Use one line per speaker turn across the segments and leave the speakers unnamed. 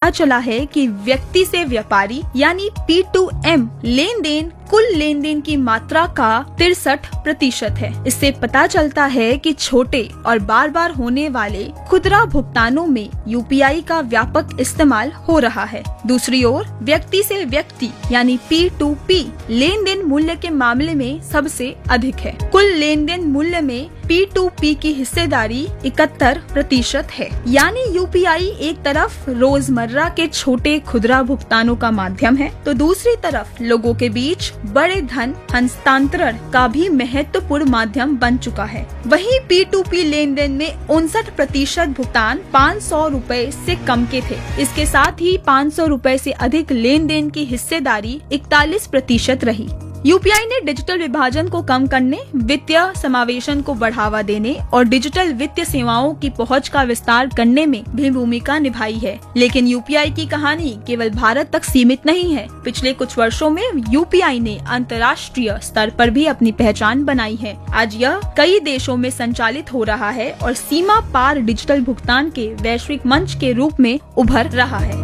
पता चला है कि व्यक्ति से व्यापारी यानी P2M लेन देन कुल लेन देन की मात्रा का 63% है। इससे पता चलता है कि छोटे और बार बार होने वाले खुदरा भुगतानों में यूपीआई का व्यापक इस्तेमाल हो रहा है। दूसरी ओर व्यक्ति से व्यक्ति यानी P2P लेन देन मूल्य के मामले में सबसे अधिक है। कुल लेन देन मूल्य में P2P की हिस्सेदारी 71% है। यानी यूपीआई एक तरफ रोजमर्रा के छोटे खुदरा भुगतानों का माध्यम है, तो दूसरी तरफ लोगों के बीच बड़े धन हस्तांतरण का भी महत्वपूर्ण माध्यम बन चुका है। वहीं P2P लेन देन में 59% भुगतान 500 रुपए से कम के थे। इसके साथ ही 500 रुपए से अधिक लेन देन की हिस्सेदारी 41% रही। यूपीआई ने डिजिटल विभाजन को कम करने, वित्तीय समावेशन को बढ़ावा देने और डिजिटल वित्तीय सेवाओं की पहुंच का विस्तार करने में भी भूमिका निभाई है। लेकिन यूपीआई की कहानी केवल भारत तक सीमित नहीं है। पिछले कुछ वर्षों में यूपीआई ने अंतर्राष्ट्रीय स्तर पर भी अपनी पहचान बनाई है। आज यह कई देशों में संचालित हो रहा है और सीमा पार डिजिटल भुगतान के वैश्विक मंच के रूप में उभर रहा है।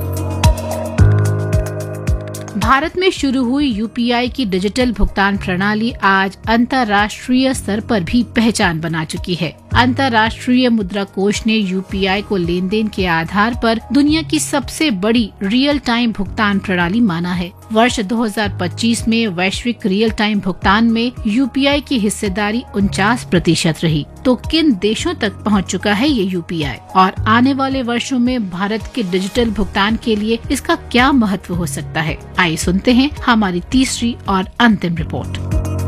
भारत में शुरू हुई यूपीआई की डिजिटल भुगतान प्रणाली आज अंतर्राष्ट्रीय स्तर पर भी पहचान बना चुकी है। अंतर्राष्ट्रीय मुद्रा कोष ने यूपीआई को लेन देन के आधार पर दुनिया की सबसे बड़ी रियल टाइम भुगतान प्रणाली माना है। वर्ष 2025 में वैश्विक रियल टाइम भुगतान में यूपीआई की हिस्सेदारी 49% रही। तो किन देशों तक पहुंच चुका है ये यूपीआई और आने वाले वर्षों में भारत के डिजिटल भुगतान के लिए इसका क्या महत्व हो सकता है? आइए सुनते हैं हमारी तीसरी और अंतिम रिपोर्ट।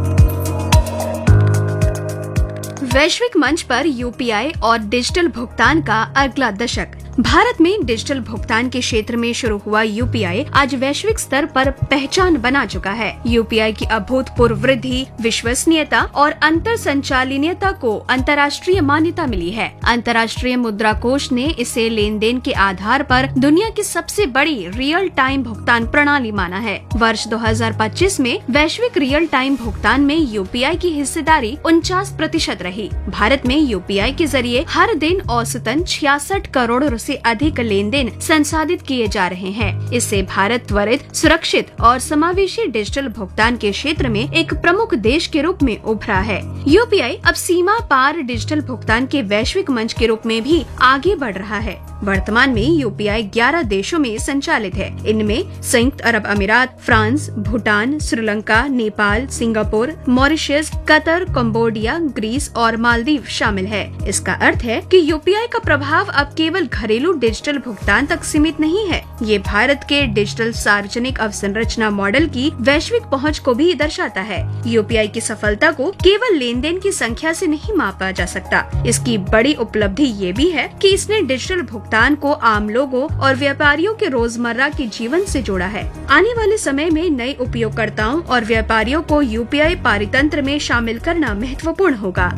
वैश्विक मंच पर यूपीआई और डिजिटल भुगतान का अगला दशक। भारत में डिजिटल भुगतान के क्षेत्र में शुरू हुआ यूपीआई आज वैश्विक स्तर पर पहचान बना चुका है। यूपीआई की अभूतपूर्व वृद्धि, विश्वसनीयता और अंतर संचालनीयता को अंतर्राष्ट्रीय मान्यता मिली है। अंतर्राष्ट्रीय मुद्रा कोष ने इसे लेन देन के आधार पर दुनिया की सबसे बड़ी रियल टाइम भुगतान प्रणाली माना है। वर्ष 2025 में वैश्विक रियल टाइम भुगतान में यूपीआई की हिस्सेदारी 49% रही। भारत में यूपीआई के जरिए हर दिन औसतन 66 करोड़ से अधिक लेन देन संसाधित किए जा रहे हैं। इससे भारत त्वरित, सुरक्षित और समावेशी डिजिटल भुगतान के क्षेत्र में एक प्रमुख देश के रूप में उभरा है। यूपीआई अब सीमा पार डिजिटल भुगतान के वैश्विक मंच के रूप में भी आगे बढ़ रहा है। वर्तमान में यूपीआई 11 देशों में संचालित है। इनमें संयुक्त अरब अमीरात, France, Bhutan, Sri Lanka, Nepal, Singapore, Mauritius, Qatar, Cambodia, Greece और मालदीव शामिल है। इसका अर्थ है कि यूपीआई का प्रभाव अब केवल घरेलू डिजिटल भुगतान तक सीमित नहीं है। ये भारत के डिजिटल सार्वजनिक अवसंरचना मॉडल की वैश्विक पहुंच को भी दर्शाता है। यूपीआई की सफलता को केवल लेन देन की संख्या से नहीं मापा जा सकता। इसकी बड़ी उपलब्धि ये भी है कि इसने डिजिटल भुगतान को आम लोगों और व्यापारियों के रोजमर्रा के जीवन से जोड़ा है। आने वाले समय में नए उपयोगकर्ताओं और व्यापारियों को यूपीआई पारितंत्र में शामिल करना महत्वपूर्ण होगा।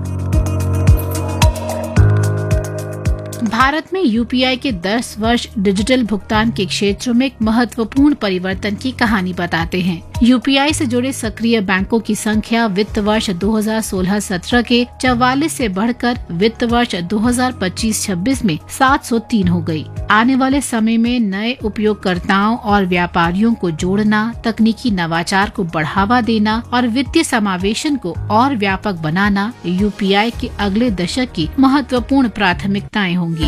भारत में यूपीआई के 10 वर्ष डिजिटल भुगतान के क्षेत्र में एक महत्वपूर्ण परिवर्तन की कहानी बताते हैं। यूपीआई से जुड़े सक्रिय बैंकों की संख्या वित्त वर्ष 2016-17 के 44 से बढ़कर वित्त वर्ष 2025-26 में 703 हो गई। आने वाले समय में नए उपयोगकर्ताओं और व्यापारियों को जोड़ना, तकनीकी नवाचार को बढ़ावा देना और वित्तीय समावेशन को और व्यापक बनाना यूपीआई के अगले दशक की महत्वपूर्ण प्राथमिकताएं होंगी।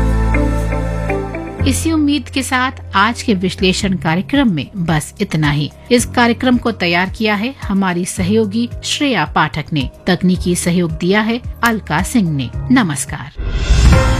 इसी उम्मीद के साथ आज के विश्लेषण कार्यक्रम में बस इतना ही। इस कार्यक्रम को तैयार किया है हमारी सहयोगी श्रेया पाठक ने। तकनीकी सहयोग दिया है अलका सिंह ने। नमस्कार।